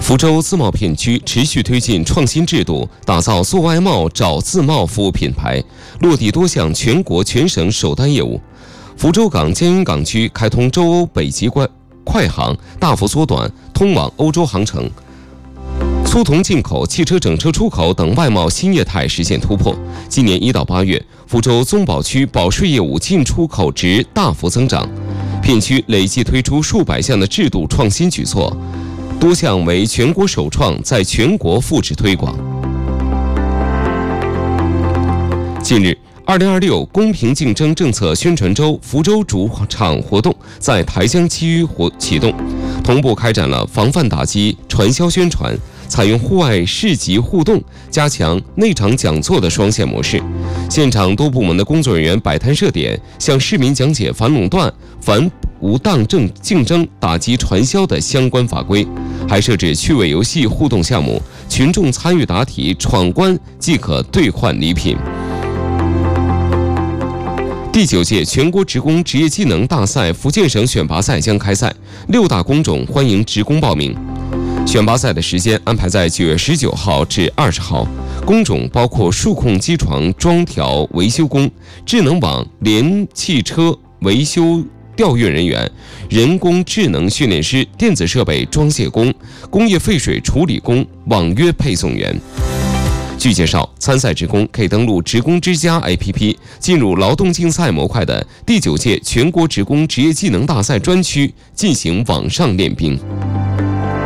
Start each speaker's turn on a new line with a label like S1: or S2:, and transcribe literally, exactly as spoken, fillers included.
S1: 福州自贸片区持续推进创新制度，打造做外贸找自贸服务品牌，落地多项全国全省首单业务。福州港江阴港区开通châu欧北极快快航，大幅缩短通往欧洲航程。粗铜进口、汽车整车出口等外贸新业态实现突破。今年一到八月，福州综保区保税业务进出口值大幅增长，片区累计推出数百项的制度创新举措，多项为全国首创，在全国复制推广。近日，二零二六公平竞争政策宣传周福州主场活动在台江区域活启动，同步开展了防范打击传销宣传，采用户外市集互动，加强内场讲座的双线模式。现场多部门的工作人员摆摊设点，向市民讲解反垄断、反不当正竞争、打击传销的相关法规，还设置趣味游戏互动项目，群众参与答题闯关即可兑换礼品。第九届全国职工职业技能大赛福建省选拔赛将开赛，六大工种欢迎职工报名。选拔赛的时间安排在九月十九号至二十号，工种包括数控机床装调维修工、智能网联汽车维修调运人员、人工智能训练师、电子设备装卸工、工业废水处理工、网约配送员。据介绍，参赛职工可以登录职工之家 A P P， 进入劳动竞赛模块的第九届全国职工职业技能大赛专区进行网上练兵。